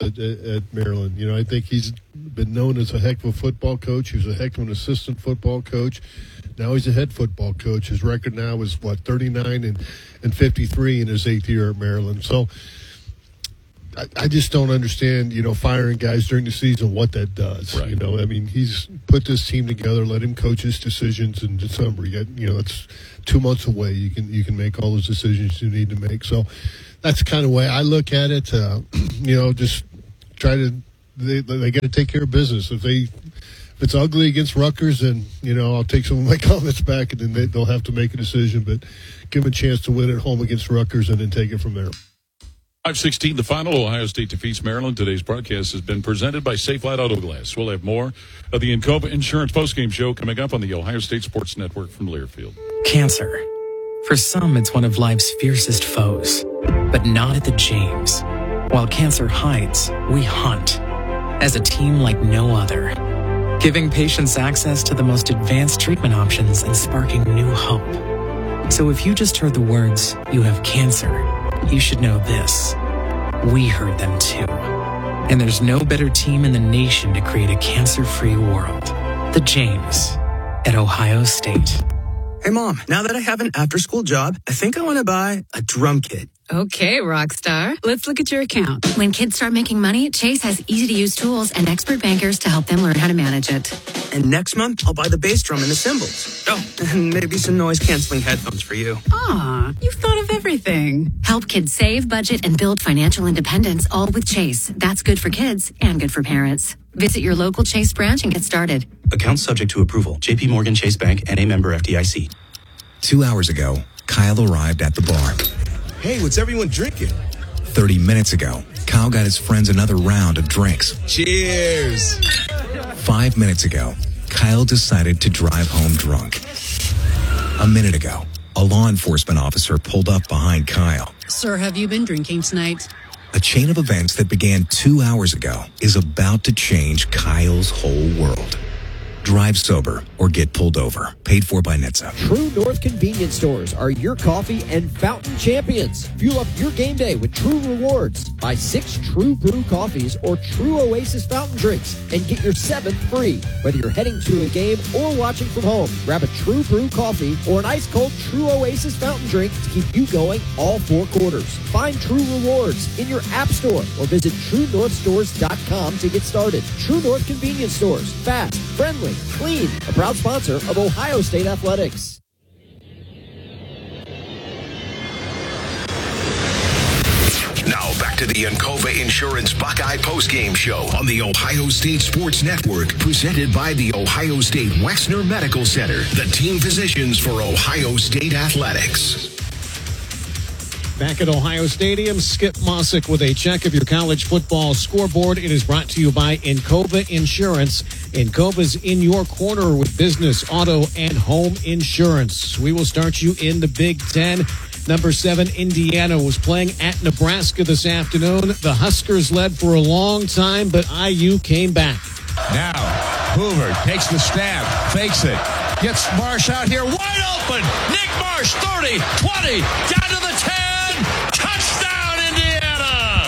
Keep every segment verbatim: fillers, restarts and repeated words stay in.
at, at Maryland. You know, I think he's been known as a heck of a football coach. He was a heck of an assistant football coach. Now he's a head football coach. His record now is, what, thirty-nine and, and fifty-three in his eighth year at Maryland. So I, I just don't understand, you know, firing guys during the season, what that does. Right. You know, I mean, he's put this team together, let him coach his decisions in December. You, got, you know, it's two months away. You can you can make all those decisions you need to make. So that's the kind of way I look at it. Uh, you know, just try to they they got to take care of business. If they if it's ugly against Rutgers, then you know I'll take some of my comments back, and then they, they'll have to make a decision. But give them a chance to win at home against Rutgers, and then take it from there. five sixteen, the final. Ohio State defeats Maryland. Today's broadcast has been presented by Safe Light Auto Glass. We'll have more of the Encova Insurance postgame show coming up on the Ohio State Sports Network from Learfield. Cancer. For some, it's one of life's fiercest foes, but not at the James. While cancer hides, we hunt as a team like no other, giving patients access to the most advanced treatment options and sparking new hope. So if you just heard the words, "you have cancer," you should know this. We heard them too. And there's no better team in the nation to create a cancer-free world. The James at Ohio State. Hey, Mom, now that I have an after-school job, I think I want to buy a drum kit. Okay, Rockstar. Let's look at your account. When kids start making money, Chase has easy-to-use tools and expert bankers to help them learn how to manage it. And next month, I'll buy the bass drum and the cymbals. Oh, and maybe some noise-canceling headphones for you. Aw, you've thought of everything. Help kids save, budget, and build financial independence, all with Chase. That's good for kids and good for parents. Visit your local Chase branch and get started. Account subject to approval. J P Morgan Chase Bank and a member F D I C. Two hours ago, Kyle arrived at the bar. Hey, what's everyone drinking? Thirty minutes ago, Kyle got his friends another round of drinks. Cheers! Five minutes ago, Kyle decided to drive home drunk. A minute ago, a law enforcement officer pulled up behind Kyle. Sir, have you been drinking tonight? A chain of events that began two hours ago is about to change Kyle's whole world. Drive sober or get pulled over. Paid for by N H T S A. True North convenience stores are your coffee and fountain champions. Fuel up your game day with True Rewards. Buy six True Brew coffees or True Oasis fountain drinks and get your seventh free. Whether you're heading to a game or watching from home, grab a True Brew coffee or an ice-cold True Oasis fountain drink to keep you going all four quarters. Find True Rewards in your app store or visit true north stores dot com to get started. True North convenience stores. Fast, friendly, clean. A proud sponsor of Ohio State Athletics. Now back to the Encova Insurance Buckeye postgame show on the Ohio State Sports Network, presented by the Ohio State Wexner Medical Center, the team physicians for Ohio State Athletics. Back at Ohio Stadium, Skip Mossick with a check of your college football scoreboard. It is brought to you by Encova Insurance. Encova's in your corner with business, auto, and home insurance. We will start you in the Big Ten. Number seven, Indiana, was playing at Nebraska this afternoon. The Huskers led for a long time, but I U came back. Now, Hoover takes the stab, fakes it, gets Marsh out here wide open. Nick Marsh, thirty, twenty, down to the ten. Touchdown, Indiana!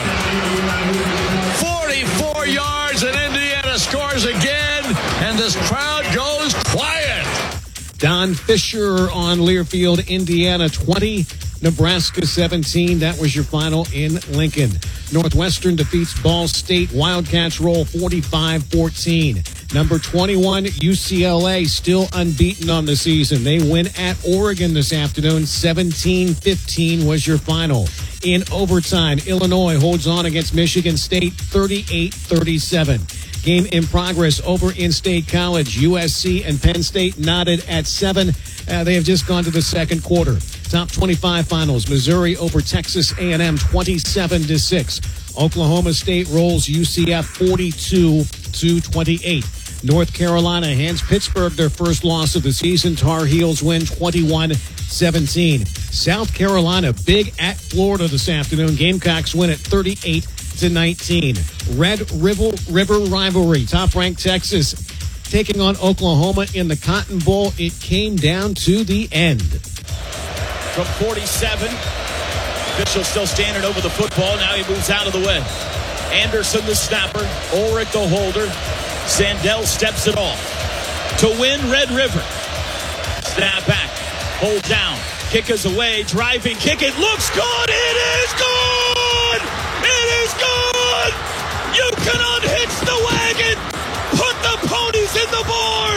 forty-four yards, and Indiana scores again, and this crowd goes quiet. Don Fisher on Learfield, Indiana twenty, Nebraska seventeen. That was your final in Lincoln. Northwestern defeats Ball State. Wildcats roll forty-five fourteen. Number twenty-one, U C L A, still unbeaten on the season. They win at Oregon this afternoon. seventeen fifteen was your final. In overtime, Illinois holds on against Michigan State thirty-eight thirty-seven. Game in progress over in State College. U S C and Penn State knotted at seven. Uh, they have just gone to the second quarter. Top twenty-five finals. Missouri over Texas A and M twenty-seven to six. Oklahoma State rolls U C F forty-two to twenty-eight. North Carolina hands Pittsburgh their first loss of the season. Tar Heels win twenty-one seventeen. South Carolina big at Florida this afternoon. Gamecocks win at thirty-eight to nineteen. Red River, River rivalry. Top-ranked Texas taking on Oklahoma in the Cotton Bowl. It came down to the end. From forty-seven, Mitchell still standing over the football. Now he moves out of the way. Anderson the snapper, Ulrich the holder. Zandel steps it off. To win, Red River. Snap back, hold down. Kick is away, driving kick. It looks good. It is good. It is good. You can unhitch the wagon. Put the ponies in the board.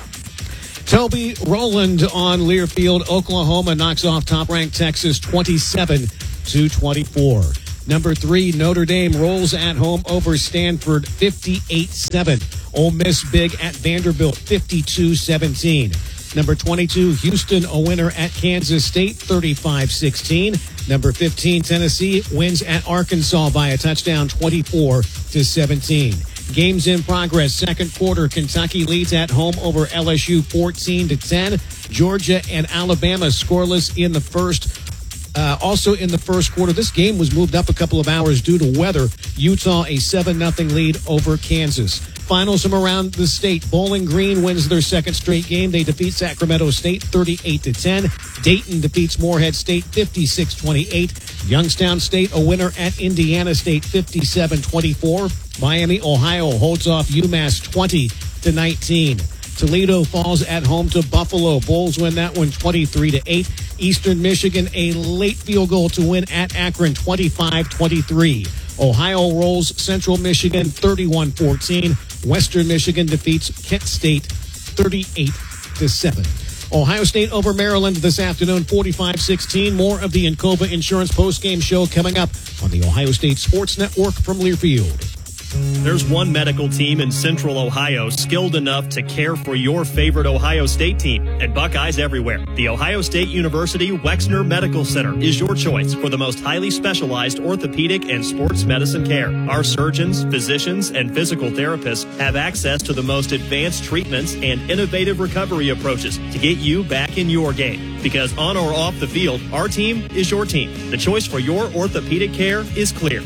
Toby Rowland on Learfield, Oklahoma knocks off top-ranked Texas twenty-seven to twenty-four. Number three, Notre Dame rolls at home over Stanford fifty-eight seven. Ole Miss big at Vanderbilt fifty-two seventeen. Number twenty-two, Houston, a winner at Kansas State thirty-five sixteen. Number fifteen, Tennessee wins at Arkansas by a touchdown twenty-four to seventeen. Games in progress. Second quarter, Kentucky leads at home over L S U fourteen to ten. Georgia and Alabama scoreless in the first. Uh, also in the first quarter, this game was moved up a couple of hours due to weather. Utah a seven nothing lead over Kansas. Finals from around the state. Bowling Green wins their second straight game. They defeat Sacramento State thirty-eight to ten. Dayton defeats Morehead State fifty-six twenty-eight. Youngstown State a winner at Indiana State fifty-seven twenty-four. Miami, Ohio holds off UMass twenty to nineteen. Toledo falls at home to Buffalo. Bulls win that one twenty-three to eight. Eastern Michigan a late field goal to win at Akron twenty-five twenty-three. Ohio rolls Central Michigan thirty-one fourteen. Western Michigan defeats Kent State thirty-eight to seven. Ohio State over Maryland this afternoon, forty-five sixteen. More of the Encova Insurance postgame show coming up on the Ohio State Sports Network from Learfield. There's one medical team in Central Ohio skilled enough to care for your favorite Ohio State team, and Buckeyes everywhere. The Ohio State University Wexner Medical Center is your choice for the most highly specialized orthopedic and sports medicine care. Our surgeons, physicians, and physical therapists have access to the most advanced treatments and innovative recovery approaches to get you back in your game. Because on or off the field, our team is your team. The choice for your orthopedic care is clear.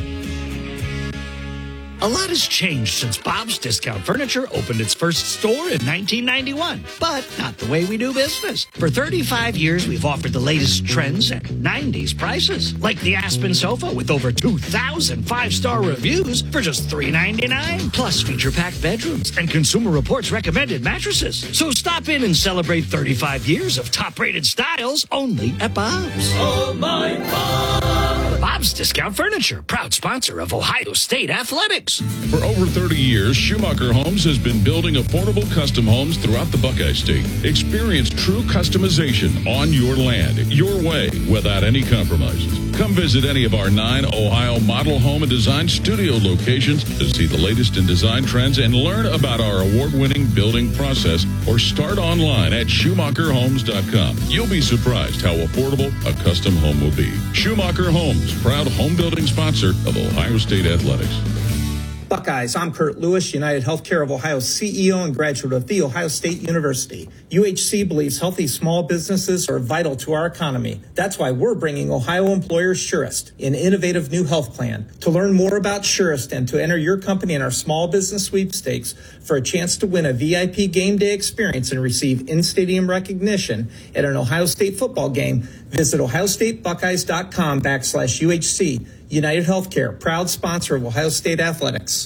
A lot has changed since Bob's Discount Furniture opened its first store in nineteen ninety-one, but not the way we do business. For thirty-five years, we've offered the latest trends at nineties prices, like the Aspen sofa with over two thousand five-star reviews for just three ninety-nine, plus feature-packed bedrooms and Consumer Reports recommended mattresses. So stop in and celebrate thirty-five years of top-rated styles only at Bob's. Oh, my Bob! Bob's Discount Furniture, proud sponsor of Ohio State Athletics. For over thirty years, Schumacher Homes has been building affordable custom homes throughout the Buckeye State. Experience true customization on your land, your way, without any compromises. Come visit any of our nine Ohio model home and design studio locations to see the latest in design trends and learn about our award-winning building process, or start online at Schumacher Homes dot com. You'll be surprised how affordable a custom home will be. Schumacher Homes, proud home building sponsor of Ohio State Athletics. Buckeyes, I'm Kurt Lewis, United Healthcare of Ohio C E O and graduate of The Ohio State University. U H C believes healthy small businesses are vital to our economy. That's why we're bringing Ohio employers Surest, an innovative new health plan. To learn more about Surest and to enter your company in our small business sweepstakes for a chance to win a V I P game day experience and receive in-stadium recognition at an Ohio State football game, visit ohio state buckeyes dot com backslash U H C. United Healthcare, proud sponsor of Ohio State Athletics.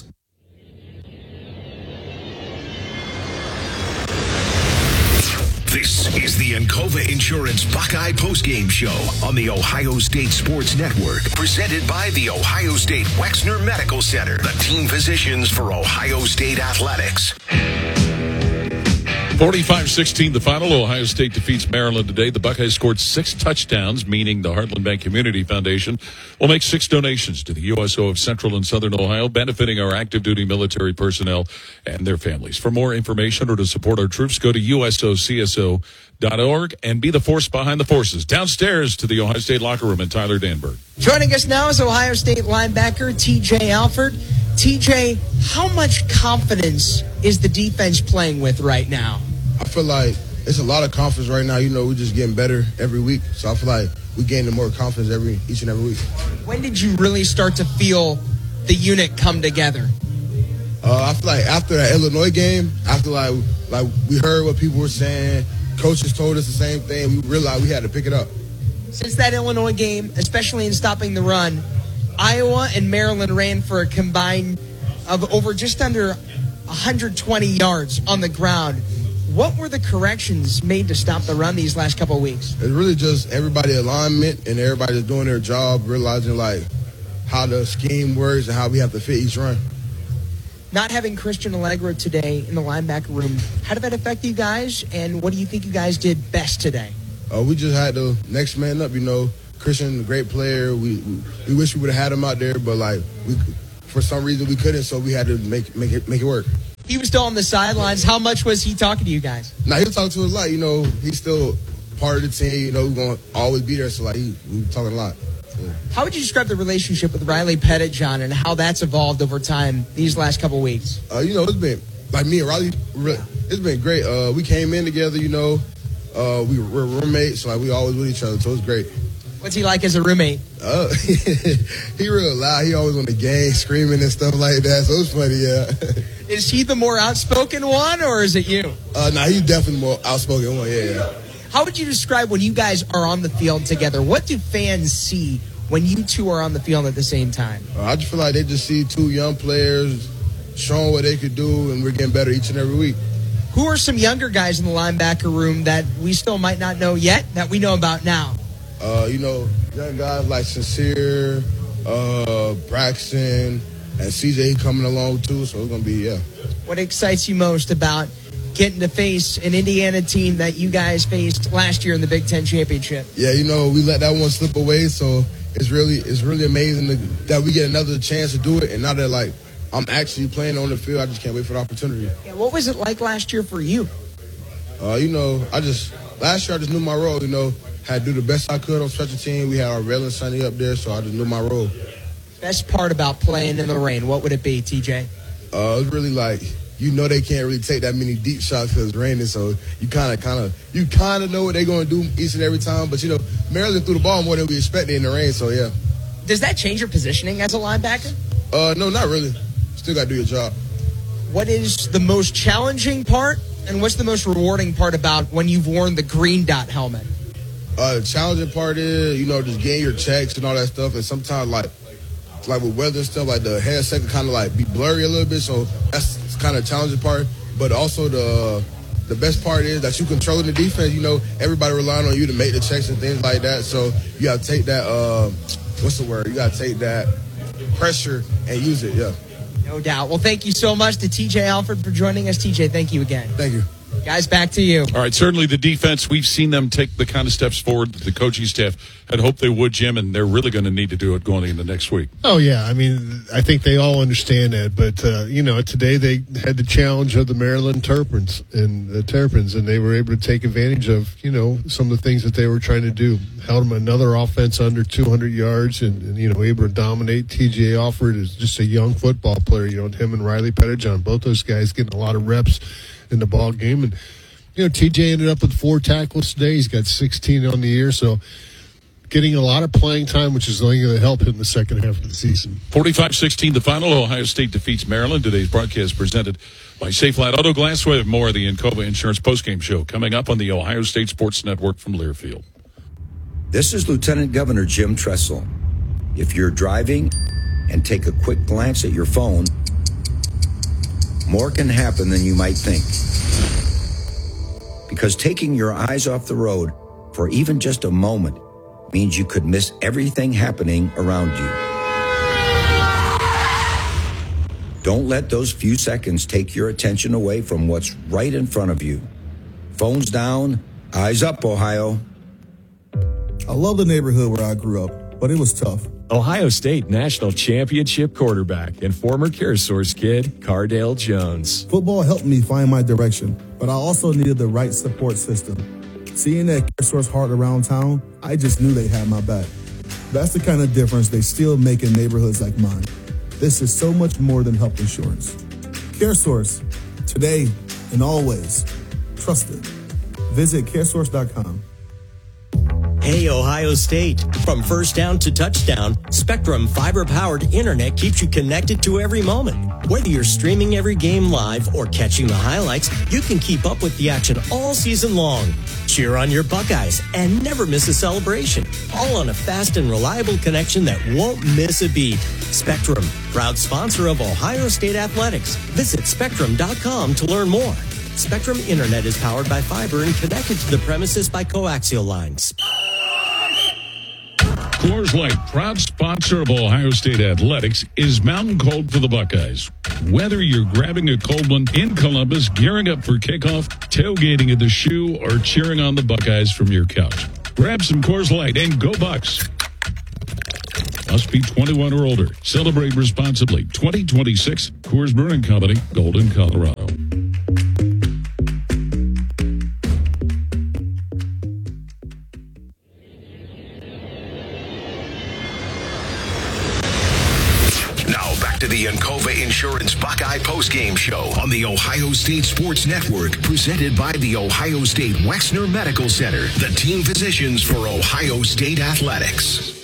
This is the Encova Insurance Buckeye Postgame Show on the Ohio State Sports Network, presented by the Ohio State Wexner Medical Center, the team physicians for Ohio State Athletics. forty-five sixteen, the final. Ohio State defeats Maryland today. The Buckeyes scored six touchdowns, meaning the Heartland Bank Community Foundation will make six donations to the U S O of Central and Southern Ohio, benefiting our active duty military personnel and their families. For more information or to support our troops, go to U S O C S O dot org and be the force behind the forces. Downstairs to the Ohio State locker room and Tyler Danberg. Joining us now is Ohio State linebacker T J Alford. T J, how much confidence is the defense playing with right now? I feel like it's a lot of confidence right now. You know, we're just getting better every week. So I feel like we're gaining more confidence every each and every week. When did you really start to feel the unit come together? Uh, I feel like after that Illinois game, after like like we heard what people were saying, coaches told us the same thing, we realized we had to pick it up. Since that Illinois game, especially in stopping the run, Iowa and Maryland ran for a combined of over just under one hundred twenty yards on the ground. What were the corrections made to stop the run these last couple of weeks? It's really just everybody alignment and everybody just doing their job, realizing like how the scheme works and how we have to fit each run. Not having Christian Allegro today in the linebacker room, how did that affect you guys, and what do you think you guys did best today? Uh, we just had the next man up, you know. Christian, a great player. We we, we wish we would have had him out there, but like we, for some reason we couldn't, so we had to make make it make it work. He was still on the sidelines. How much was he talking to you guys? Nah, he was talking to us a lot. You know, he's still part of the team. You know, we're going to always be there. So, like, he, we were talking a lot. So. How would you describe the relationship with Riley Pettijohn and how that's evolved over time these last couple of weeks? Uh, you know, it's been, like me and Riley, it's been great. Uh, we came in together, you know. Uh, we were roommates, so like, we always with each other, so it's great. What's he like as a roommate? Uh, he real loud. He always on the game, screaming and stuff like that, so it's funny, yeah. Is he the more outspoken one, or is it you? Uh, nah, he's definitely the more outspoken one, yeah, yeah. How would you describe when you guys are on the field together? What do fans see when you two are on the field at the same time? Uh, I just feel like they just see two young players showing what they could do, and we're getting better each and every week. Who are some younger guys in the linebacker room that we still might not know yet, that we know about now? Uh, you know, young guys like Sincere, uh, Braxton, and C J coming along too, so it's going to be, yeah. What excites you most about getting to face an Indiana team that you guys faced last year in the Big Ten Championship? Yeah, you know, we let that one slip away, so it's really it's really amazing to, that we get another chance to do it, and now that, like, I'm actually playing on the field, I just can't wait for the opportunity. Yeah, what was it like last year for you? Uh, you know, I just, last year I just knew my role, you know, had to do the best I could on special team. We had our Rail and Sonny up there, so I just knew my role. Best part about playing in the rain, what would it be, T J? Uh, it's really like, you know they can't really take that many deep shots because it's raining, so you kind of, kind of, you kind of know what they're going to do each and every time. But, you know, Maryland threw the ball more than we expected in the rain, so, yeah. Does that change your positioning as a linebacker? Uh, no, not really. Still got to do your job. What is the most challenging part, and what's the most rewarding part about when you've worn the green dot helmet? Uh, the challenging part is, you know, just getting your checks and all that stuff, and sometimes, like, like with weather and stuff, like the headset can kind of like be blurry a little bit, so that's kind of challenging part. But also the the best part is that you controlling the defense. You know, everybody relying on you to make the checks and things like that. So you got to take that. Uh, what's the word? You got to take that pressure and use it. Yeah. No doubt. Well, thank you so much to T J Alford for joining us. T J, thank you again. Thank you. Guys, back to you. All right, certainly the defense, we've seen them take the kind of steps forward that the coaching staff had hoped they would, Jim, and they're really going to need to do it going into next week. Oh, yeah. I mean, I think they all understand that. But, uh, you know, today they had the challenge of the Maryland Terrapins and the Terrapins, and they were able to take advantage of, you know, some of the things that they were trying to do. Held them another offense under two hundred yards and, and you know, able to dominate. T J Alford is just a young football player, you know, him and Riley Pettijohn, both those guys getting a lot of reps in the ball game. And, you know, T J ended up with four tackles today. He's got sixteen on the year, so getting a lot of playing time, which is only going to help him in the second half of the season. forty-five sixteen, the final. Ohio State defeats Maryland. Today's broadcast presented by Safe Flat Auto Glass. We have more of the Encova Insurance postgame show coming up on the Ohio State Sports Network from Learfield. This is Lieutenant Governor Jim Tressel. If you're driving and take a quick glance at your phone, more can happen than you might think. Because taking your eyes off the road for even just a moment means you could miss everything happening around you. Don't let those few seconds take your attention away from what's right in front of you. Phones down, eyes up, Ohio. I love the neighborhood where I grew up, but it was tough. Ohio State National Championship quarterback and former CareSource kid, Cardale Jones. Football helped me find my direction, but I also needed the right support system. Seeing that CareSource heart around town, I just knew they had my back. That's the kind of difference they still make in neighborhoods like mine. This is so much more than health insurance. CareSource, today and always. Trust it. Visit caresource dot com. Hey, Ohio State. From first down to touchdown, Spectrum fiber-powered internet keeps you connected to every moment. Whether you're streaming every game live or catching the highlights, you can keep up with the action all season long. Cheer on your Buckeyes and never miss a celebration. All on a fast and reliable connection that won't miss a beat. Spectrum, proud sponsor of Ohio State Athletics. Visit spectrum dot com to learn more. Spectrum Internet is powered by fiber and connected to the premises by coaxial lines. Coors Light, proud sponsor of Ohio State Athletics, is mountain cold for the Buckeyes. Whether you're grabbing a cold one in Columbus, gearing up for kickoff, tailgating at the Shoe, or cheering on the Buckeyes from your couch, grab some Coors Light and go Bucks. Must be twenty-one or older. Celebrate responsibly. twenty twenty-six Coors Brewing Company, Golden, Colorado. To the Encova Insurance Buckeye postgame show on the Ohio State Sports Network, presented by the Ohio State Wexner Medical Center, the team physicians for Ohio State Athletics.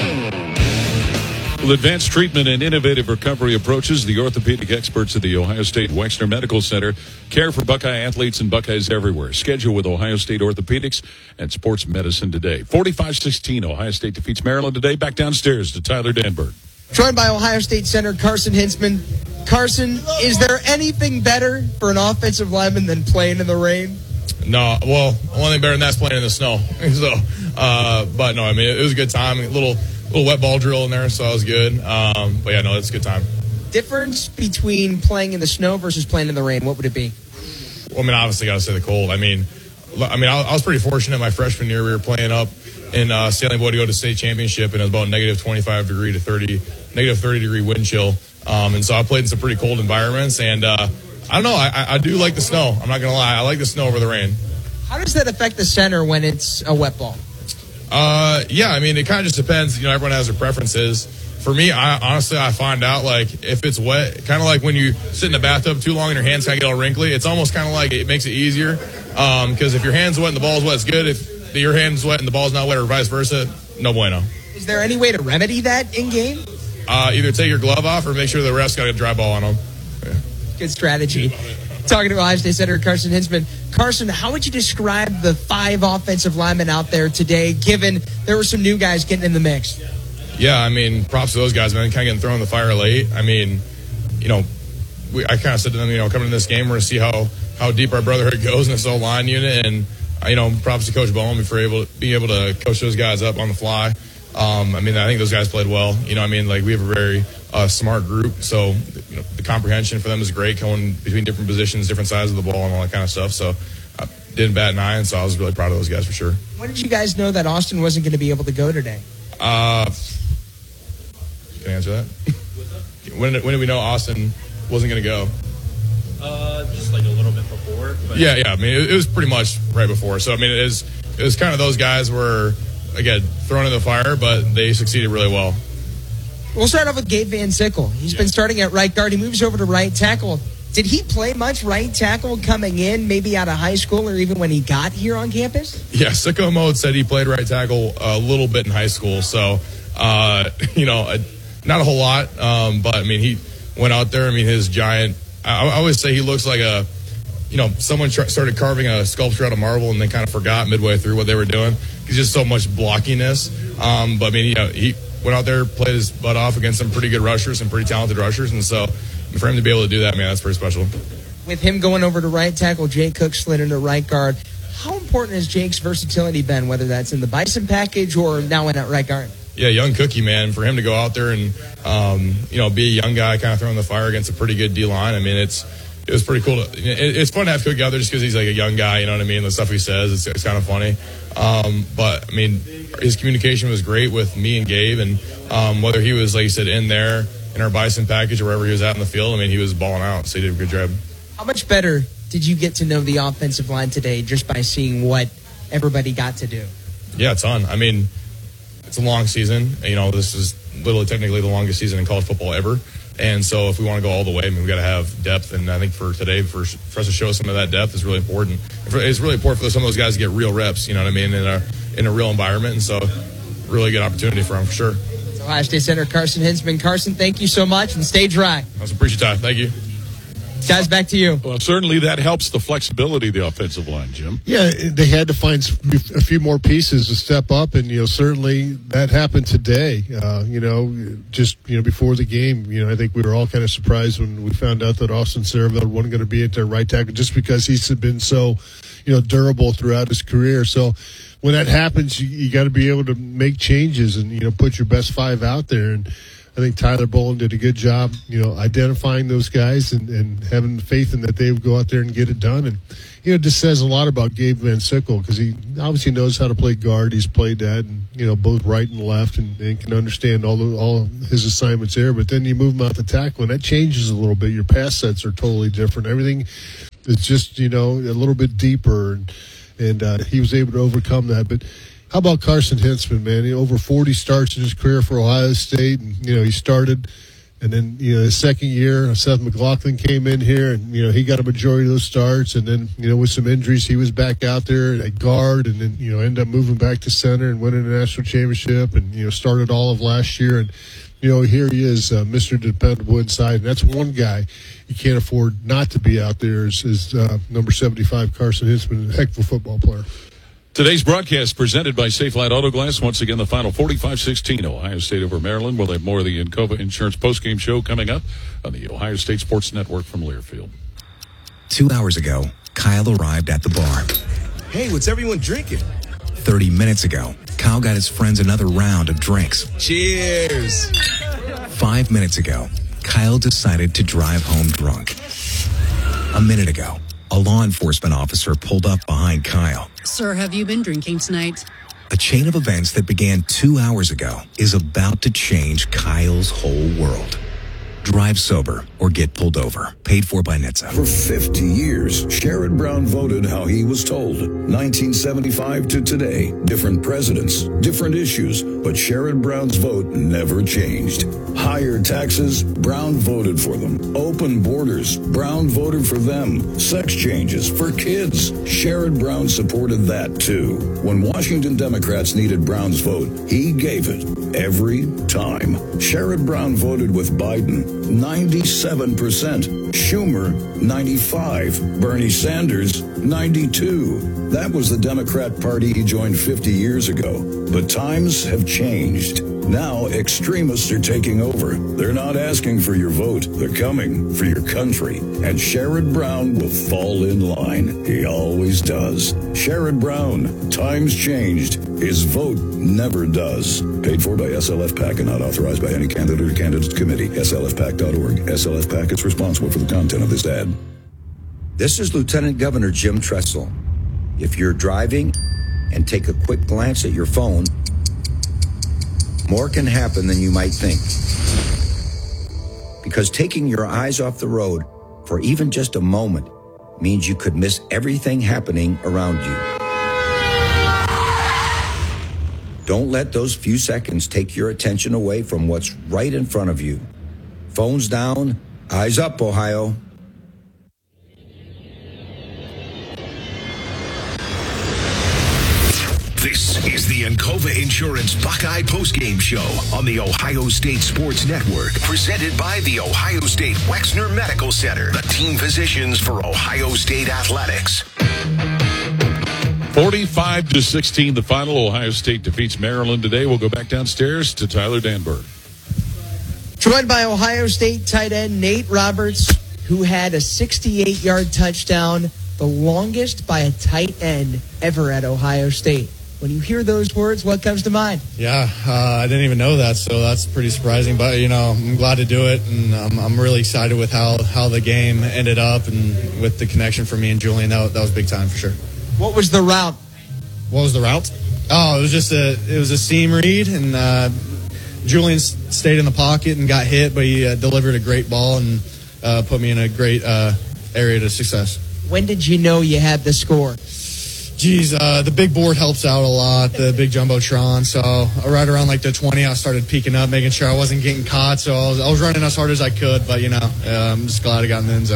With advanced treatment and innovative recovery approaches, the orthopedic experts at the Ohio State Wexner Medical Center care for Buckeye athletes and Buckeyes everywhere. Schedule with Ohio State Orthopedics and Sports Medicine today. forty-five sixteen, Ohio State defeats Maryland today. Back downstairs to Tyler Danberg. Joined by Ohio State center Carson Hintzman. Carson, is there anything better for an offensive lineman than playing in the rain? No, well, one thing better than that's playing in the snow. so, uh, but no, I mean, it was a good time. A little, little wet ball drill in there, so that was good. Um, but yeah, no, it's a good time. Difference between playing in the snow versus playing in the rain, what would it be? Well, I mean, obviously, got to say the cold. I mean, I mean, I was pretty fortunate my freshman year. We were playing up in uh, Stanley Boyd to go to state championship, and it was about negative twenty-five degree to thirty, negative thirty degree wind chill. Um, and so I played in some pretty cold environments, and uh, I don't know, I, I do like the snow. I'm not going to lie. I like the snow over the rain. How does that affect the center when it's a wet ball? Uh, yeah, I mean, it kind of just depends. You know, everyone has their preferences. For me, I honestly, I find out, like, if it's wet, kind of like when you sit in the bathtub too long and your hands kind of get all wrinkly, it's almost kind of like it makes it easier. Um, because if your hand's wet and the ball's wet, it's good. If your hand's wet and the ball's not wet or vice versa, no bueno. Is there any way to remedy that in game? Uh, either take your glove off or make sure the ref's got a dry ball on them. Yeah. Good strategy. Talking to Ohio State Senator Carson Hintzman. Carson, how would you describe the five offensive linemen out there today, given there were some new guys getting in the mix? Yeah, I mean, props to those guys, man. Kind of getting thrown in the fire late. I mean, you know, we, I kind of said to them, you know, coming to this game, we're going to see how, how deep our brotherhood goes in this O-line unit. And, you know, props to Coach Bowen for able to, being able to coach those guys up on the fly. Um, I mean, I think those guys played well. You know, I mean, like, we have a very uh, smart group. So, you know, the comprehension for them is great, going between different positions, different sides of the ball, and all that kind of stuff. So, I didn't bat an eye, and so I was really proud of those guys for sure. When did you guys know that Austin wasn't going to be able to go today? Uh, can I answer that? when, did, when did we know Austin wasn't going to go? Uh, just like a little bit before. But Yeah, yeah. I mean, it, it was pretty much right before. So, I mean, it was, it was kind of those guys were, again, thrown in the fire, but they succeeded really well. We'll start off with Gabe Van Sickle. He's yeah. been starting at right guard. He moves over to right tackle. Did he play much right tackle coming in, maybe out of high school or even when he got here on campus? Yeah, Sicko Mode said he played right tackle a little bit in high school. So, uh, you know, not a whole lot. Um, but, I mean, he went out there. I mean, his giant – I always say he looks like a – you know, someone tr- started carving a sculpture out of marble and they kind of forgot midway through what they were doing. He's just so much blockiness. Um, but, I mean, you know, he went out there, played his butt off against some pretty good rushers, some pretty talented rushers. And so for him to be able to do that, man, that's pretty special. With him going over to right tackle, Jake Cook slid into right guard. How important has Jake's versatility been, whether that's in the Bison package or now in at right guard? Yeah, young cookie, man. For him to go out there and, um, you know, be a young guy kind of throwing the fire against a pretty good D-line, I mean, it's it was pretty cool. To, it, it's fun to have Cookie out there just because he's like a young guy, you know what I mean? The stuff he says, it's, it's kind of funny. Um, but, I mean, his communication was great with me and Gabe, and um, whether he was, like you said, in there, in our Bison package or wherever he was at in the field, I mean, he was balling out, so he did a good job. How much better did you get to know the offensive line today just by seeing what everybody got to do? Yeah, a ton. I mean, it's a long season. You know, this is literally technically the longest season in college football ever. And so if we want to go all the way, I mean, we've got to have depth. And I think for today, for, for us to show some of that depth is really important. It's really important for some of those guys to get real reps, you know what I mean, in our, in a real environment. And so, really good opportunity for him for sure. It's Ohio State Center Carson Hinzman. Carson, thank you so much, and stay dry. I appreciate your time. Thank you. Guys, back to you. Well, certainly that helps the flexibility of the offensive line, Jim. Yeah, they had to find a few more pieces to step up, and, you know, certainly that happened today. Uh, you know, just, you know, before the game, you know, I think we were all kind of surprised when we found out that Austin Saraville wasn't going to be at their right tackle just because he's been so, you know, durable throughout his career. So when that happens, you, you got to be able to make changes and, you know, put your best five out there. And I think Tyler Boland did a good job, you know, identifying those guys and, and having faith in that they would go out there and get it done. And, you know, it just says a lot about Gabe Van Sickle because he obviously knows how to play guard. He's played that, and, you know, both right and left, and, and can understand all the, all his assignments there. But then you move him out the tackle, and that changes a little bit. Your pass sets are totally different. Everything is just, you know, a little bit deeper, and, and uh, he was able to overcome that. But how about Carson Hinzman, man? He over forty starts in his career for Ohio State, and, you know, he started, and then, you know, his second year, Seth McLaughlin came in here, and, you know, he got a majority of those starts, and then, you know, with some injuries, he was back out there at guard, and then, you know, ended up moving back to center and winning a national championship, and, you know, started all of last year, and, you know, here he is, uh, Mister Dependable inside, and that's one guy you can't afford not to be out there is, is uh, number seventy-five, Carson Hinzman, a heck of a football player. Today's broadcast presented by Safelite Auto Glass. Once again, the final forty-five sixteen, Ohio State over Maryland. We'll have more of the Encova Insurance postgame show coming up on the Ohio State Sports Network from Learfield. Two hours ago, Kyle arrived at the bar. Hey, what's everyone drinking? thirty minutes ago, Kyle got his friends another round of drinks. Cheers! Five minutes ago, Kyle decided to drive home drunk. A minute ago, a law enforcement officer pulled up behind Kyle. Sir, have you been drinking tonight? A chain of events that began two hours ago is about to change Kyle's whole world. Drive sober or get pulled over. Paid for by N H T S A. For fifty years, Sherrod Brown voted how he was told. nineteen seventy-five to today, different presidents, different issues, but Sherrod Brown's vote never changed. Higher taxes, Brown voted for them. Open borders, Brown voted for them. Sex changes for kids, Sherrod Brown supported that too. When Washington Democrats needed Brown's vote, he gave it every time. Sherrod Brown voted with Biden, ninety-seven percent. Schumer, ninety-five. Bernie Sanders, ninety-two. That was the Democrat Party he joined fifty years ago. But times have changed. Now extremists are taking over. They're not asking for your vote. They're coming for your country. And Sherrod Brown will fall in line. He always does. Sherrod Brown, times changed. His vote never does. Paid for by S L F PAC and not authorized by any candidate or candidate committee. S L F PAC dot org. S L F PAC is responsible for the content of this ad. This is Lieutenant Governor Jim Tressel. If you're driving and take a quick glance at your phone, more can happen than you might think. Because taking your eyes off the road for even just a moment means you could miss everything happening around you. Don't let those few seconds take your attention away from what's right in front of you. Phones down, eyes up, Ohio. This is the Encova Insurance Buckeye Postgame Show on the Ohio State Sports Network, presented by the Ohio State Wexner Medical Center, the team physicians for Ohio State Athletics. forty-five to sixteen, the final. Ohio State defeats Maryland today. We'll go back downstairs to Tyler Danberg. Joined by Ohio State tight end Nate Roberts, who had a sixty-eight-yard touchdown, the longest by a tight end ever at Ohio State. When you hear those words, what comes to mind? Yeah, uh, I didn't even know that, so that's pretty surprising. But, you know, I'm glad to do it, and um, I'm really excited with how, how the game ended up and with the connection for me and Julian. That, that was big time for sure. What was the route? What was the route? Oh, it was just a it was a seam read, and uh, Julian stayed in the pocket and got hit, but he uh, delivered a great ball and uh, put me in a great uh, area to success. When did you know you had the score? Geez, uh, the big board helps out a lot, the big Jumbotron. So uh, right around like the twenty, I started peeking up, making sure I wasn't getting caught. So I was, I was running as hard as I could, but, you know, uh, I'm just glad I got in the end zone.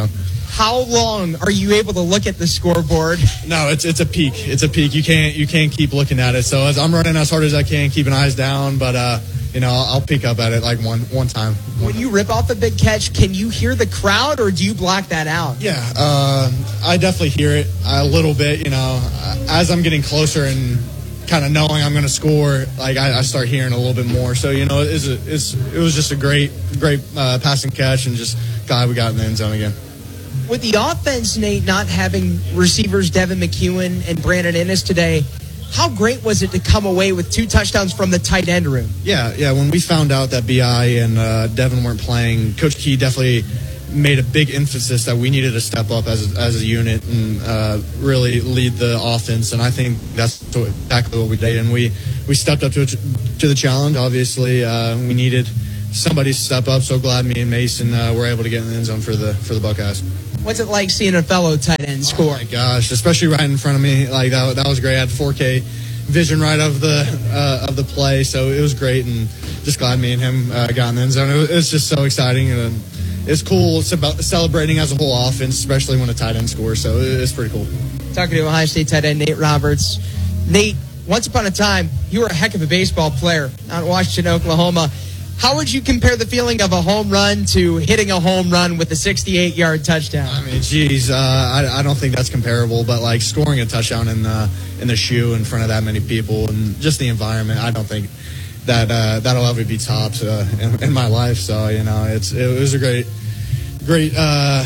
how long are you able to look at the scoreboard? No, it's it's a peak. It's a peak. You can't you can't keep looking at it. So as I'm running as hard as I can, keeping eyes down, but uh, you know, I'll, I'll peek up at it like one one time. When you rip off a big catch, can you hear the crowd, or do you block that out? Yeah, uh, I definitely hear it a little bit. You know, as I'm getting closer and kind of knowing I'm going to score, like I, I start hearing a little bit more. So you know, it's a, it's it was just a great great uh, passing catch, and just God, we got in the end zone again. With the offense, Nate, not having receivers Devin McEwen and Brandon Ennis today, how great was it to come away with two touchdowns from the tight end room? Yeah, yeah. When we found out that B I and uh, Devin weren't playing, Coach Key definitely made a big emphasis that we needed to step up as a, as a unit and uh, really lead the offense. And I think that's exactly what we did. And we, we stepped up to it, to the challenge. Obviously, uh, we needed somebody to step up. So glad me and Mason uh, were able to get in the end zone for the for the Buckeyes. What's it like seeing a fellow tight end score? Oh my gosh, especially right in front of me. Like that, that was great. I had four K vision right of the uh, of the play, so it was great. And just glad me and him uh, got in the end zone. It was, it was just so exciting, and it's cool. It's about celebrating as a whole offense, especially when a tight end scores. So it's pretty cool. Talking to Ohio State tight end Nate Roberts. Nate, once upon a time, you were a heck of a baseball player out in Washington, Oklahoma. How would you compare the feeling of a home run to hitting a home run with a sixty-eight yard touchdown? I mean, geez, uh, I, I don't think that's comparable. But like scoring a touchdown in the in the shoe in front of that many people and just the environment, I don't think that uh, that'll ever be topped uh, in, in my life. So you know, it's it was a great, great. Uh,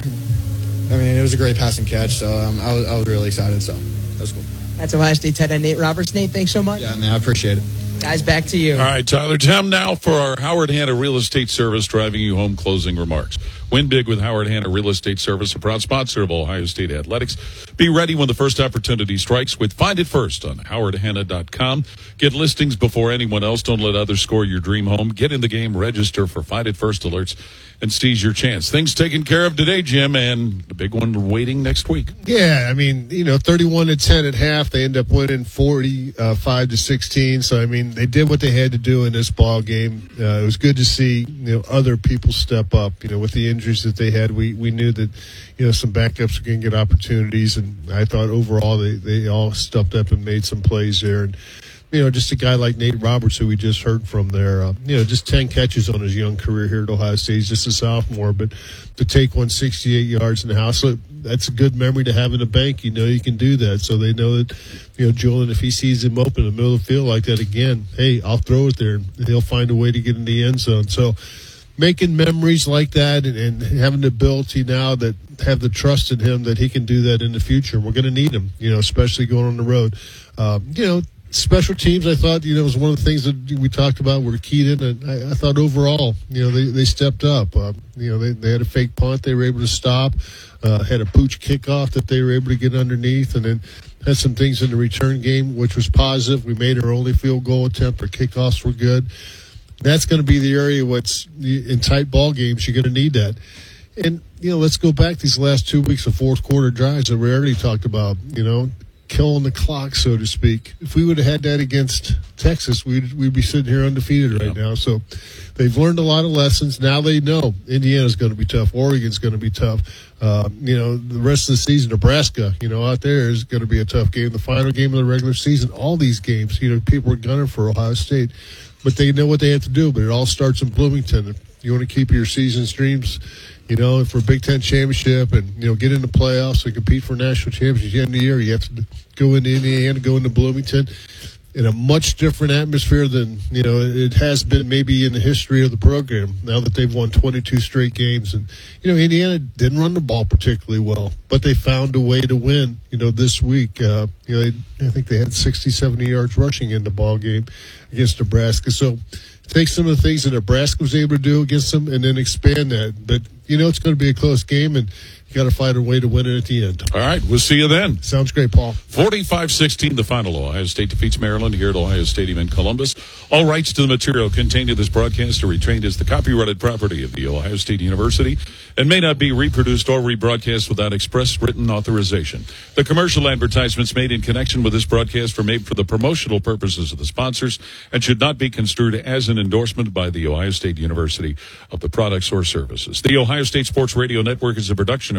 I mean, it was a great passing catch. So um, I was I was really excited. So that's cool. That's Ohio State tight end Nate Roberts. Nate, thanks so much. Yeah, man, I appreciate it. Guys, back to you. All right, Tyler. Time now for our Howard Hanna Real Estate Service driving you home closing remarks. Win big with Howard Hanna Real Estate Service, a proud sponsor of Ohio State Athletics. Be ready when the first opportunity strikes with Find It First on howard hanna dot com. Get listings before anyone else. Don't let others score your dream home. Get in the game. Register for Find It First alerts and seize your chance. Things taken care of today, Jim, and the big one waiting next week. Yeah, I mean, you know, thirty-one to ten at half. They end up winning forty-five to sixteen. So, I mean, they did what they had to do in this ball game. Uh, it was good to see, you know, other people step up. You know, with the injuries that they had, we, we knew that, you know, some backups were going to get opportunities. And I thought overall they, they all stepped up and made some plays there. And, you know, just a guy like Nate Roberts, who we just heard from there, uh, you know, just ten catches on his young career here at Ohio State. He's just a sophomore, but to take one sixty-eight yards in the house, so that's a good memory to have in the bank. You know, you can do that. So they know that, you know, Julian, if he sees him open in the middle of the field like that again, hey, I'll throw it there, and he'll find a way to get in the end zone. So making memories like that and, and having the ability now that have the trust in him that he can do that in the future. We're going to need him, you know, especially going on the road. Um, you know, special teams, I thought, you know, was one of the things that we talked about were keyed in. And I, I thought overall, you know, they, they stepped up. Uh, you know, they, they had a fake punt they were able to stop, uh, had a pooch kickoff that they were able to get underneath, and then had some things in the return game, which was positive. We made our only field goal attempt. Our kickoffs were good. That's going to be the area what's in tight ball games. You're going to need that. And, you know, let's go back these last two weeks of fourth quarter drives that we already talked about, you know, killing the clock, so to speak. If we would have had that against Texas, we'd, we'd be sitting here undefeated right now. So they've learned a lot of lessons. Now they know Indiana's going to be tough. Oregon's going to be tough. Uh, you know, the rest of the season, Nebraska, you know, out there is going to be a tough game. The final game of the regular season, all these games, you know, people are gunning for Ohio State. But they know what they have to do. But it all starts in Bloomington. If you want to keep your season streams, you know, for a Big Ten championship and, you know, get into playoffs and compete for national championships at the end of the year, you have to go into Indiana, go into Bloomington in a much different atmosphere than, you know, it has been maybe in the history of the program now that they've won twenty-two straight games. And, you know, Indiana didn't run the ball particularly well, but they found a way to win, you know, this week. Uh, you know, they, I think they had sixty, seventy yards rushing in the ball game against Nebraska. So take some of the things that Nebraska was able to do against them and then expand that. But, you know, it's going to be a close game, and you got to find a way to win it at the end. All right, we'll see you then. Sounds great, Paul. forty-five sixteen, the final. Ohio State defeats Maryland here at Ohio Stadium in Columbus. All rights to the material contained in this broadcast are retained as the copyrighted property of The Ohio State University and may not be reproduced or rebroadcast without express written authorization. The commercial advertisements made in connection with this broadcast were made for the promotional purposes of the sponsors and should not be construed as an endorsement by The Ohio State University of the products or services. The Ohio State Sports Radio Network is a production of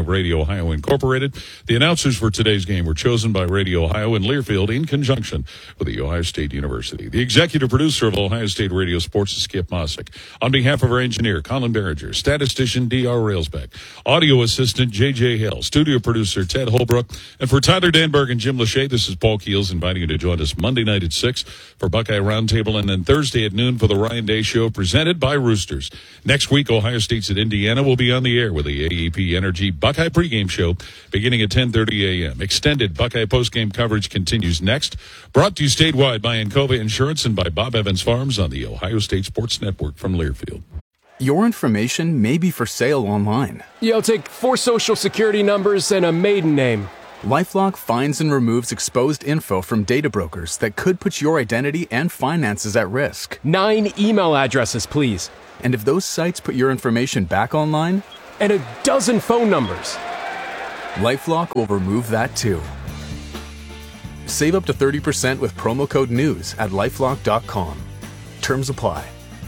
of Radio Ohio Incorporated. The announcers for today's game were chosen by Radio Ohio in Learfield in conjunction with the Ohio State University. The executive producer of Ohio State Radio Sports is Skip Mossick. On behalf of our engineer, Colin Berringer, statistician D R Railsback, audio assistant J J Hill, studio producer Ted Holbrook, and for Tyler Danberg and Jim Lachey, this is Paul Keels inviting you to join us Monday night at six for Buckeye Roundtable, and then Thursday at noon for the Ryan Day Show presented by Roosters. Next week, Ohio State's at Indiana will be on the air with the A E P Energy Buckeye pregame show beginning at ten thirty a.m. Extended Buckeye postgame coverage continues next. Brought to you statewide by Encova Insurance and by Bob Evans Farms on the Ohio State Sports Network from Learfield. Your information may be for sale online. Yo, take four social security numbers and a maiden name. LifeLock finds and removes exposed info from data brokers that could put your identity and finances at risk. Nine email addresses, please. And if those sites put your information back online? And a dozen phone numbers. LifeLock will remove that too. Save up to thirty percent with promo code NEWS at lifelock dot com. Terms apply.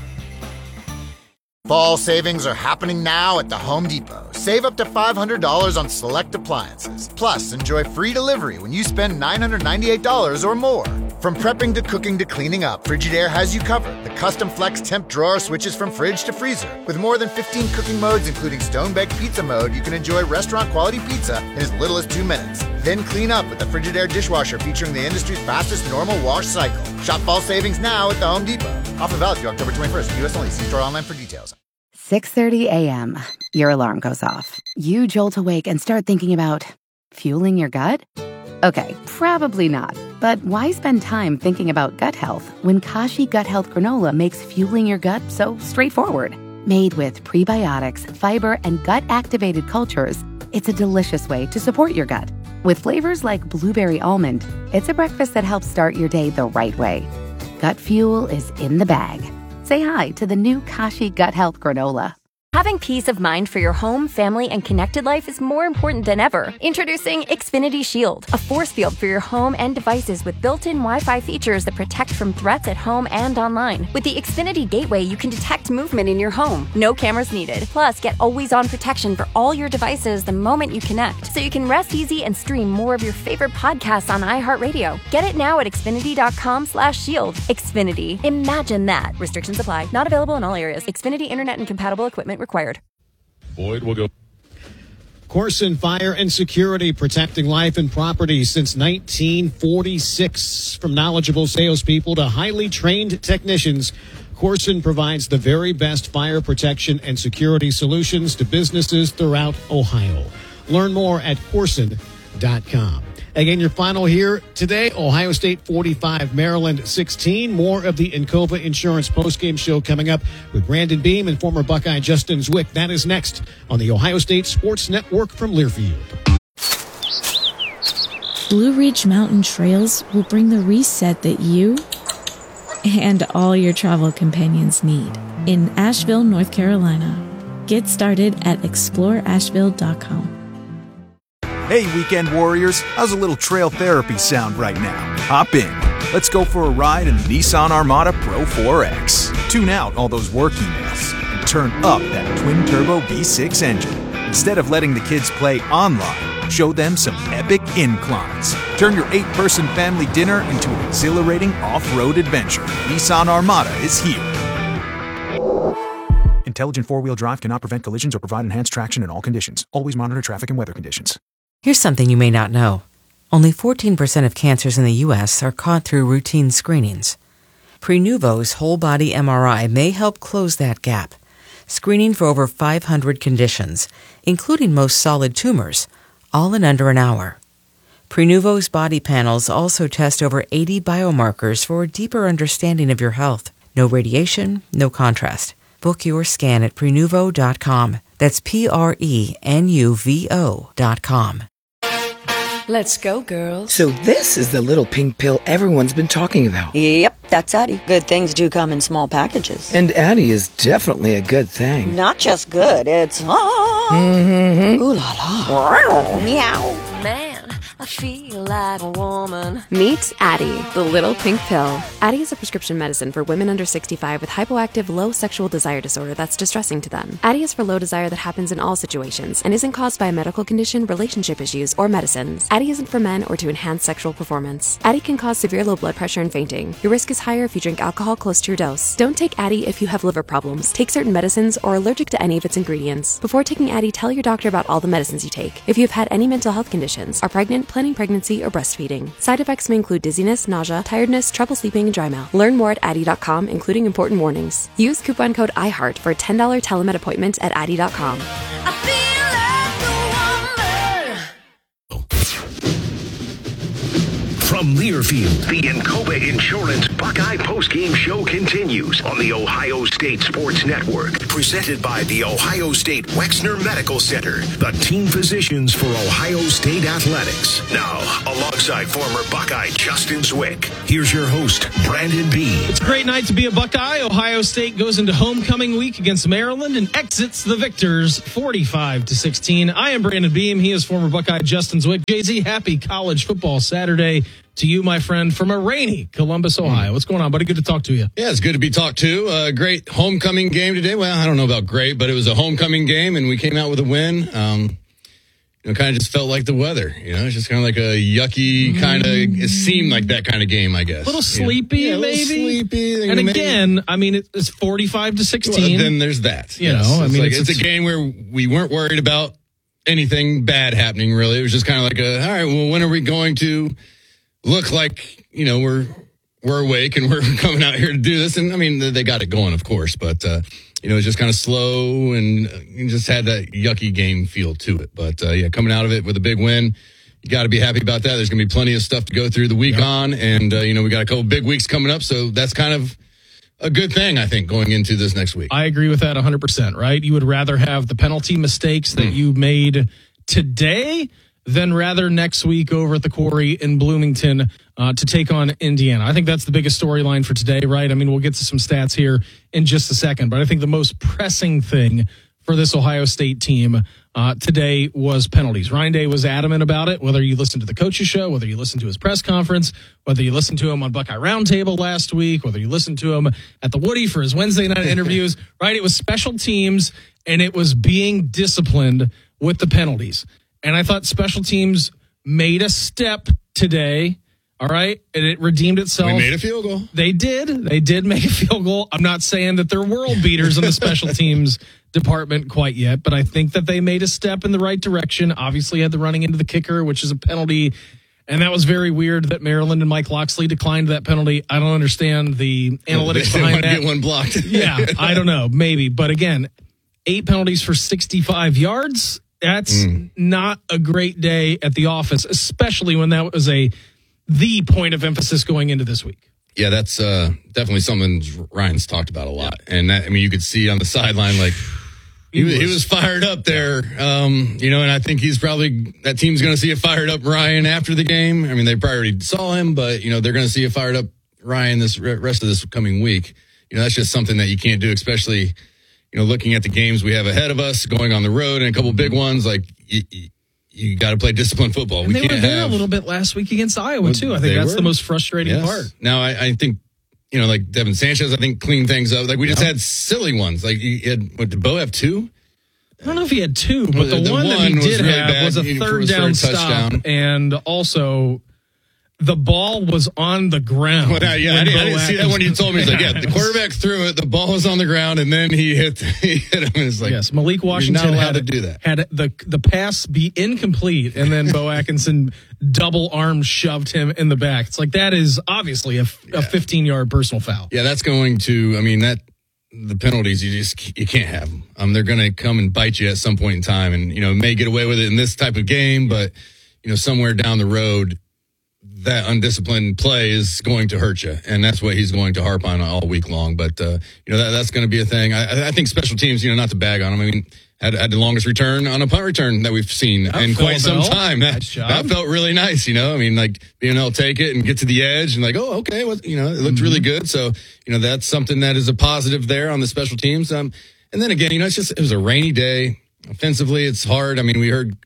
Fall savings are happening now at the Home Depot. Save up to five hundred dollars on select appliances. Plus, enjoy free delivery when you spend nine hundred ninety-eight dollars or more. From prepping to cooking to cleaning up, Frigidaire has you covered. The custom flex temp drawer switches from fridge to freezer. With more than fifteen cooking modes, including stone-baked pizza mode, you can enjoy restaurant-quality pizza in as little as two minutes. Then clean up with the Frigidaire dishwasher featuring the industry's fastest normal wash cycle. Shop fall savings now at the Home Depot. Offer valid through October twenty-first. U S only. See store online for details. six thirty a.m. Your alarm goes off. You jolt awake and start thinking about fueling your gut? Okay, probably not. But why spend time thinking about gut health when Kashi Gut Health Granola makes fueling your gut so straightforward? Made with prebiotics, fiber, and gut-activated cultures, it's a delicious way to support your gut. With flavors like blueberry almond, it's a breakfast that helps start your day the right way. Gut fuel is in the bag. Say hi to the new Kashi Gut Health Granola. Having peace of mind for your home, family, and connected life is more important than ever. Introducing Xfinity Shield, a force field for your home and devices with built-in Wi-Fi features that protect from threats at home and online. With the Xfinity Gateway, you can detect movement in your home. No cameras needed. Plus, get always-on protection for all your devices the moment you connect, so you can rest easy and stream more of your favorite podcasts on iHeartRadio. Get it now at Xfinity.com slash shield. Xfinity. Imagine that. Restrictions apply. Not available in all areas. Xfinity Internet and compatible equipment required. Boyd will go. Corson Fire and Security, protecting life and property since nineteen forty-six. From knowledgeable salespeople to highly trained technicians, Corson provides the very best fire protection and security solutions to businesses throughout Ohio. Learn more at corson dot com. Again, your final here today, Ohio State forty-five, Maryland sixteen. More of the Encova Insurance postgame show coming up with Brandon Beam and former Buckeye Justin Zwick. That is next on the Ohio State Sports Network from Learfield. Blue Ridge Mountain Trails will bring the reset that you and all your travel companions need in Asheville, North Carolina. Get started at explore asheville dot com. Hey, weekend warriors, how's a little trail therapy sound right now? Hop in. Let's go for a ride in the Nissan Armada Pro four X. Tune out all those work emails and turn up that twin-turbo V six engine. Instead of letting the kids play online, show them some epic inclines. Turn your eight-person family dinner into an exhilarating off-road adventure. Nissan Armada is here. Intelligent four-wheel drive cannot prevent collisions or provide enhanced traction in all conditions. Always monitor traffic and weather conditions. Here's something you may not know. Only fourteen percent of cancers in the U S are caught through routine screenings. Prenuvo's whole-body M R I may help close that gap, screening for over five hundred conditions, including most solid tumors, all in under an hour. Prenuvo's body panels also test over eighty biomarkers for a deeper understanding of your health. No radiation, no contrast. Book your scan at prenuvo dot com. That's P R E N U V O dot com. Let's go, girls. So this is the little pink pill everyone's been talking about. Yep, that's Addie. Good things do come in small packages. And Addie is definitely a good thing. Not just good, it's... Ah, mm-hmm. ooh la la. Meow. Man, I I feel like a woman. Meet Addie, the little pink pill. Addie is a prescription medicine for women under sixty-five with hypoactive low sexual desire disorder that's distressing to them. Addie is for low desire that happens in all situations and isn't caused by a medical condition, relationship issues, or medicines. Addie isn't for men or to enhance sexual performance. Addie can cause severe low blood pressure and fainting. Your risk is higher if you drink alcohol close to your dose. Don't take Addie if you have liver problems, take certain medicines, or are allergic to any of its ingredients. Before taking Addie, tell your doctor about all the medicines you take. If you have had any mental health conditions, are pregnant, planning pregnancy, or breastfeeding. Side effects may include dizziness, nausea, tiredness, trouble sleeping, and dry mouth. Learn more at Addie dot com, including important warnings. Use coupon code iHeart for a ten dollars telemed appointment at Addie dot com. From Learfield, the Encova Insurance Buckeye postgame show continues on the Ohio State Sports Network. Presented by the Ohio State Wexner Medical Center, the team physicians for Ohio State Athletics. Now, alongside former Buckeye Justin Zwick, here's your host, Brandon Beam. It's a great night to be a Buckeye. Ohio State goes into homecoming week against Maryland and exits the victors forty-five to sixteen. I am Brandon Beam. He is former Buckeye Justin Zwick. Jay Z, happy college football Saturday to you, my friend, from a rainy Columbus, Ohio. What's going on, buddy? Good to talk to you. Yeah, it's good to be talked to. A uh, great homecoming game today. Well, I don't know about great, but it was a homecoming game, and we came out with a win. Um, you know, kind of just felt like the weather. You know, it's just kind of like a yucky kind of. It seemed like that kind of game, I guess. A little sleepy, you know? Yeah, a maybe. Little sleepy. And maybe. again, I mean, it's forty-five to sixteen. Well, then there's that. You yes. know, I it's mean, like, it's, it's a game where we weren't worried about anything bad happening. Really, it was just kind of like a. All right, well, when are we going to look like? You know, we're we're awake and we're coming out here to do this. And, I mean, they got it going, of course. But, uh, you know, it's just kind of slow and uh, just had that yucky game feel to it. But, uh, yeah, coming out of it with a big win, you got to be happy about that. There's going to be plenty of stuff to go through the week yeah. on. And, uh, you know, we got a couple big weeks coming up. So that's kind of a good thing, I think, going into this next week. I agree with that one hundred percent, right? You would rather have the penalty mistakes that mm. you made today than rather next week over at the Quarry in Bloomington uh, to take on Indiana. I think that's the biggest storyline for today, right? I mean, we'll get to some stats here in just a second, but I think the most pressing thing for this Ohio State team uh, today was penalties. Ryan Day was adamant about it, whether you listen to the coach's show, whether you listen to his press conference, whether you listen to him on Buckeye Roundtable last week, whether you listen to him at the Woody for his Wednesday night interviews, right? It was special teams, and it was being disciplined with the penalties. And I thought special teams made a step today, all right? And it redeemed itself. We made a field goal. They did. They did make a field goal. I'm not saying that they're world beaters in the special teams department quite yet, but I think that they made a step in the right direction. Obviously had the running into the kicker, which is a penalty. And that was very weird that Maryland and Mike Loxley declined that penalty. I don't understand the analytics they behind that. Get one blocked. Yeah, I don't know. Maybe. But again, eight penalties for sixty-five yards. That's mm. not a great day at the office, especially when that was a the point of emphasis going into this week. Yeah, that's uh, definitely something Ryan's talked about a lot. Yeah. And that, I mean, you could see on the sideline, like, he, he, was, he was fired up there, um, you know, and I think he's probably, that team's going to see a fired up Ryan after the game. I mean, they probably already saw him, but, you know, they're going to see a fired up Ryan this rest of this coming week. You know, that's just something that you can't do, especially, you know, looking at the games we have ahead of us, going on the road and a couple big ones, like, you, you got to play disciplined football. And we they can't were there have, a little bit last week against Iowa, too. I think that's were. the most frustrating yes. part. Now, I, I think, you know, like Devin Sanchez, I think cleaned things up. Like, we just yeah. had silly ones. Like, you had, what, did Bo have two? I don't know if he had two, but well, the, the one, one that he did really have was a third down third stop. Touchdown. And also, the ball was on the ground. Well, yeah, I didn't, I didn't see that when you told me. He's like, yeah, the quarterback threw it, the ball was on the ground, and then he hit, he hit him. And it's like, yes, Malik Washington you're not allowed had, to do that. had the the pass be incomplete, and then Bo Atkinson double arm shoved him in the back. It's like, that is obviously a, a fifteen-yard personal foul. Yeah, that's going to, I mean, that the penalties, you just you can't have them. Um, they're going to come and bite you at some point in time, and, you know, may get away with it in this type of game, but, you know, somewhere down the road, that undisciplined play is going to hurt you, and that's what he's going to harp on all week long. But uh, you know that, that's going to be a thing. I, I think special teams, you know, not to bag on them. I mean, had, had the longest return on a punt return that we've seen that in quite some well. time. That, nice that felt really nice. You know, I mean, like being able to take it and get to the edge and like, oh, okay, well, you know, it looked mm-hmm. really good. So you know, that's something that is a positive there on the special teams. Um, and then again, you know, it's just it was a rainy day. Offensively, it's hard. I mean, we heard.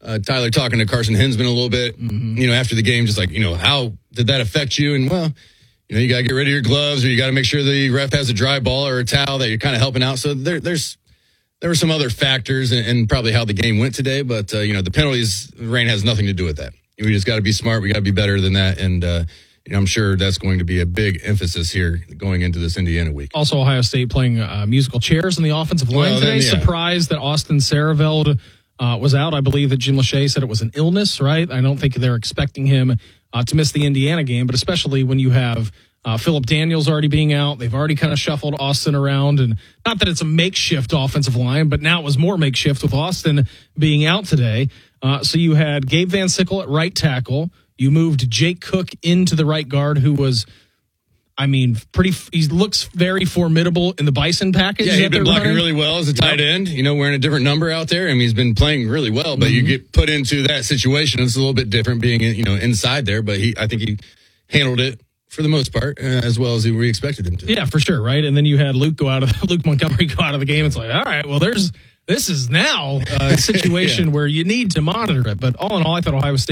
uh, Tyler talking to Carson Hinsman a little bit, mm-hmm. you know, after the game, just like, you know, how did that affect you? And, well, you know, you got to get rid of your gloves, or you got to make sure the ref has a dry ball or a towel that you're kind of helping out. So there, there's there were some other factors and, and probably how the game went today. But, uh, you know, the penalties, rain has nothing to do with that. We just got to be smart. We got to be better than that. And, uh, you know, I'm sure that's going to be a big emphasis here going into this Indiana week. Also, Ohio State playing uh, musical chairs in the offensive line well, today. Then, yeah. Surprised that Austin Sareveld uh, was out. I believe that Jim Lachey said it was an illness, right? I don't think they're expecting him uh, to miss the Indiana game, but especially when you have uh, Phillip Daniels already being out. They've already kind of shuffled Austin around, and not that it's a makeshift offensive line, but now it was more makeshift with Austin being out today. Uh, so you had Gabe Van Sickle at right tackle. You moved Jake Cook into the right guard, who was, I mean, pretty. He looks very formidable in the Bison package. Yeah, he's been blocking running. really well as a tight yep. end. You know, wearing a different number out there. I mean, he's been playing really well. But mm-hmm. you get put into that situation, it's a little bit different being, you know, inside there. But he, I think he handled it for the most part uh, as well as we expected him to. Yeah, for sure, right? And then you had Luke go out of Luke Montgomery go out of the game. It's like, all right, well, there's this is now a situation yeah. where you need to monitor it. But all in all, I thought Ohio State